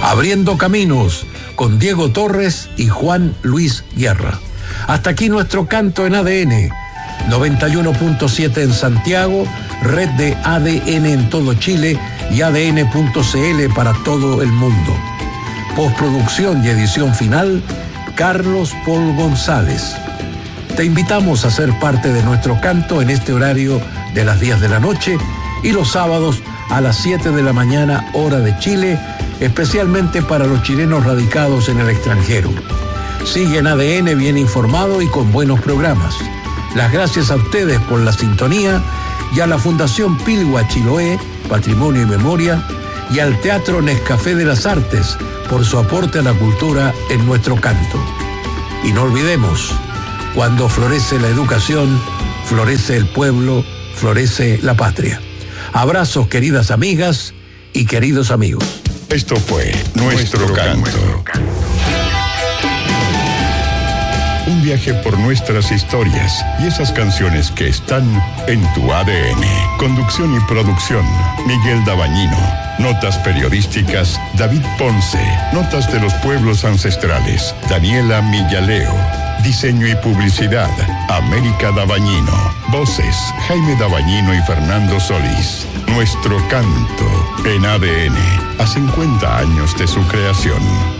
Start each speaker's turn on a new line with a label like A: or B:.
A: Abriendo Caminos, con Diego Torres y Juan Luis Guerra. Hasta aquí nuestro canto en ADN. 91.7 en Santiago, red de ADN en todo Chile y ADN.cl para todo el mundo. Postproducción y edición final, Carlos Paul González. Te invitamos a ser parte de nuestro canto en este horario de las 10 de la noche y los sábados a las 7 de la mañana, hora de Chile, especialmente para los chilenos radicados en el extranjero. Sigue en ADN bien informado y con buenos programas. Las gracias a ustedes por la sintonía y a la Fundación Pilgua Chiloé, Patrimonio y Memoria, y al Teatro Nescafé de las Artes por su aporte a la cultura en nuestro canto. Y no olvidemos, cuando florece la educación, florece el pueblo, florece la patria. Abrazos, queridas amigas y queridos amigos.
B: Esto fue Nuestro Canto. Un viaje por nuestras historias y esas canciones que están en tu ADN. Conducción y producción, Miguel Dabañino. Notas periodísticas, David Ponce. Notas de los pueblos ancestrales, Daniela Millaleo. Diseño y publicidad, América Dabañino. Voces, Jaime Dabañino y Fernando Solís. Nuestro Canto en ADN, a 50 años de su creación.